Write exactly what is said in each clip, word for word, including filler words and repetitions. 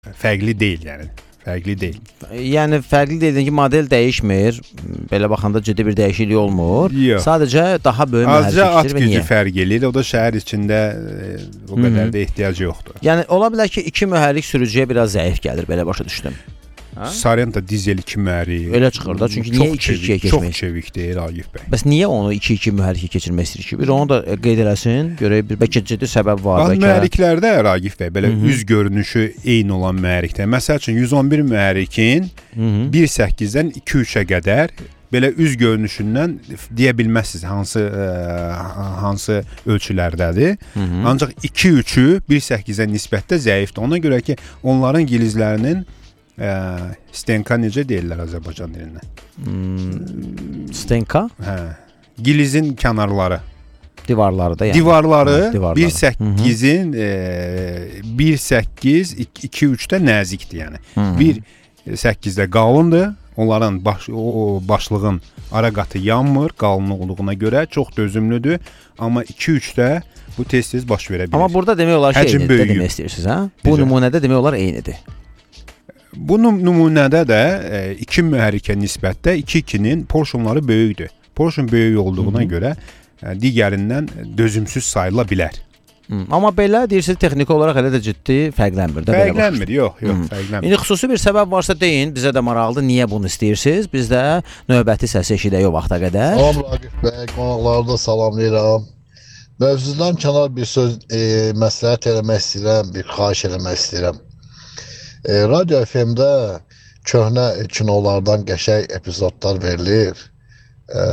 Fərqli deyil yəni. Fərqli deyil. Yəni fərqli deyil ki, model dəyişmir. Belə baxanda ciddi bir dəyişiklik olmur. Yox. Sadəcə daha böyük mühərrikdir. Azca at gücü fərq eləyir. O da şəhər içində e, o qədər Hı -hı. də ehtiyac yoxdur. Yəni ola bilər ki, iki mühərrik sürücüyə biraz zəif gəlir, belə başa düşdüm. Ha? Sorento dizel iki mühərrik. Elə çıxır da, çünki niyə iki ikiyə keçmək? Çox çevik deyir Agif bəy. Bəs niyə onu iki iki mühərrikə keçirmək istəyir ki? Bir onu da qeyd eləsin, görək bir bəlkə ciddi səbəb var bəlkə. Mühərriklərdə Agif bəy belə Hı -hı. üz görünüşü eyni olan mühərrikdə. Məsəl üçün yüz on bir mühərrikin bir səkkizdən iki üçə qədər belə üz görünüşündən deyə bilməzsiniz hansı ə, hansı ölçülərdədir. Hı -hı. Ancaq iki üçü bir səkkizə nisbətdə zəifdir. Ona görə ki, onların gilizlərinin Ə, stenka necə deyirlər Azərbaycan dilində? Hmm, stenka? Hə. Gilizin kənarları. Divarları da yəni. Divarları, Hı, divarları. bir səkkizin e, bir səkkiz iki üçdə nəzikdir yəni. Hı-hı. bir səkkizdə qalındır. Onların baş, o, o başlığın ara qatı yanmır, qalın olduğuna görə çox dözümlüdür. Amma iki üçdə bu tez-tez baş verə bilər. Amma burada demək olar ki, eynidir demək istəyirsiniz, hə? Bu nümunədə demək olar eynidir. Bu nümunədə də e, iki mühərrikə nisbətdə iki ikinin porşonları böyükdür. Porşon böyük olduğuna Hı -hı. görə e, digərindən dözümsüz sayıla bilər. Hı, amma belə deyirsiniz texniki olaraq elə də ciddi fərqlənmir də. Fərqlənmir, yox, yox, Hı. fərqlənmir. İndi xüsusi bir səbəb varsa deyin, bizə də maraqlıdır, niyə bunu istəyirsiniz? Biz də növbəti səsi eşidək o vaxta qədər. Salam Raqif bəy, qonaqları da salamlayıram. Mövzudan kənar bir söz e, məsləhət eləmək istəyirəm, bir xahiş eləmək istəyirəm. E, Radio F M-də köhnə kinolardan qəşəng epizodlar verilir. E,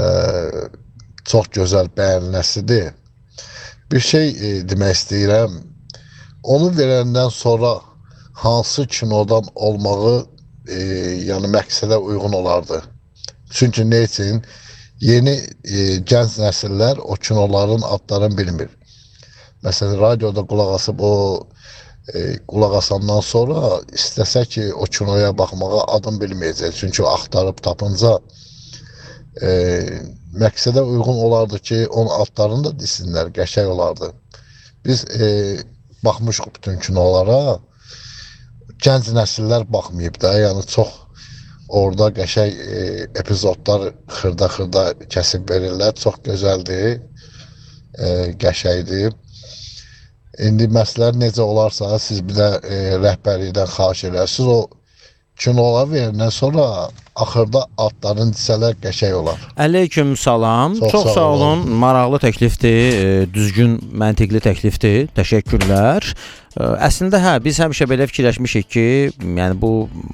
çox gözəl bəyəniləsidir. Bir şey e, demək istəyirəm. Onu verəndən sonra hansı kinodan olmağı e, yəni məqsədə uyğun olardı. Çünki nə üçün? Yeni e, gənc nəsillər o kinoların adlarını bilmir. Məsələn, radioda qulaq asıb o E, qulaq asandan sonra istəsə ki, o kinoya baxmağa adım bilməyəcək. Çünki o axtarıb tapınca e, məqsədə uyğun olardı ki, onun adlarını da desinlər, qəşəng olardı. Biz e, baxmışıq bütün kinolara, gənc nəsillər baxmayıb da, yəni çox orada qəşəng e, epizodlar xırda-xırda kəsib verirlər, çox gözəldir, e, qəşəngdir. İndi məsələ necə olarsa, siz bir də e, rəhbərlikdən xahiş edirsiniz. O kinolar verəndən sonra axırda adların desələr qəşəng olar. Əleyküm salam. Çox, Çox sağ, sağ olun. olun. Maraqlı təklifdir, e, düzgün, məntiqli təklifdir. Təşəkkürlər. E, əslində hə, biz həmişə belə fikirləşmişik ki, yəni bu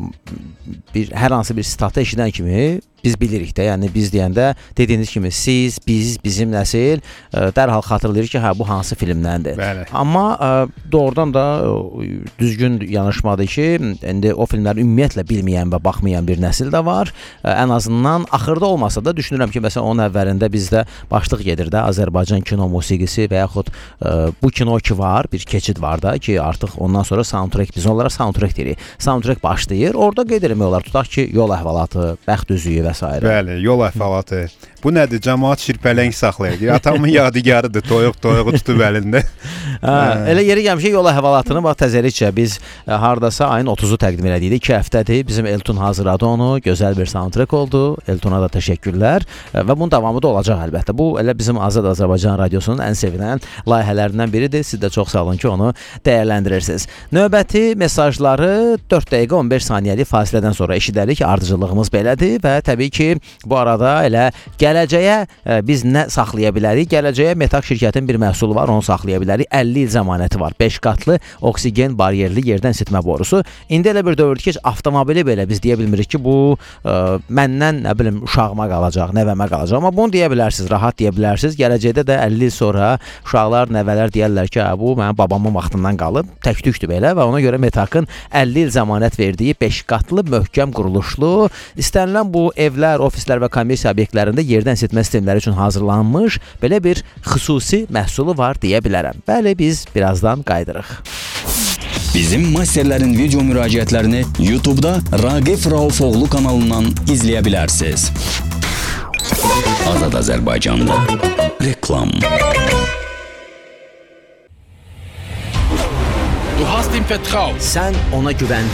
bir hər hansı bir statı eşidən kimi biz bilirik də, yəni biz deyəndə dediyiniz kimi siz, biz, bizim nəsil ə, dərhal xatırlayır ki, hə bu hansı filmdəndir. Bəli. Amma ə, doğrudan da ə, düzgün yanaşmadır ki, indi o filmləri ümumiyyətlə bilməyən və baxmayan bir nəsil də var. Ə, ən azından axırda olmasa da düşünürəm ki, məsələn onun əvvəlində bizdə başlıq gedir də Azərbaycan kino musiqisi və yaxud ə, bu kino ki var, bir keçid var da ki, artıq ondan sonra soundtrack, biz onlara soundtrack deyirik. Soundtrack başlayır, orada qeyd eləmək olar, tutaq ki, yol əhvalatı, bəxt üzüyü və s. Bəli, yol əhvalatı. Bu nədir? Cəmaət şirpələng saxlayır. Atamın yadigarıdır, toyuq toyuğu tutub əlində. Hə, elə yeri gəlmişik yol əhvalatını bax təzəlikcə biz ə, hardasa ayın otuzu təqdim elədik. iki həftədir. Bizim Elton hazırladı onu. Gözəl bir soundtrack oldu. Eltona da təşəkkürlər. Ə, və bunun davamı da olacaq əlbəttə. Bu elə bizim Azad Azərbaycan Radiosunun ən sevilən layihələrindən biridir. Siz də çox sağ olun ki, onu dəyərləndirirsiniz. Növbəti mesajları dörd dəqiqə on beş saniyəlik fasilədən sonra eşidərik. Ardıcıllığımız belədir və təbii ki, bu arada elə gələcəyə ə, biz nə saxlaya bilərik? Gələcəyə Metak şirkətinin bir məhsulu var, onu saxlaya bilərik. əlli il zəmanəti var. beş qatlı oksigen bariyerli yerdən isitmə borusu. İndi elə bir dövrdür ki, avtomobili belə biz deyə bilmirik ki, bu ə, məndən nə bilim uşağıma qalacaq, nəvəmə qalacaq. Amma bunu deyə bilərsiniz, rahat deyə bilərsiniz. Gələcəkdə də əlli il sonra uşaqlar, nəvələr deyərlər ki, bu mənim babamın vaxtından qalıb, tək-tükdür belə və ona görə Metakın əlli il zəmanət verdiyi beş qatlı möhkəm quruluşlu, istənilən bu evlər, ofislər və kommersiya obyektlərində yerdən isitmə sistemləri üçün hazırlanmış belə bir xüsusi məhsulu var deyə bilərəm. Bəli, biz birazdan qaydırıq. Bizim masterlərin video müraciətlərini YouTube'da Raqif Raufoğlu kanalından izləyə bilərsiniz. Azad Azərbaycanda reklam. Du hast ihm vertraut. Sən ona güvəndin.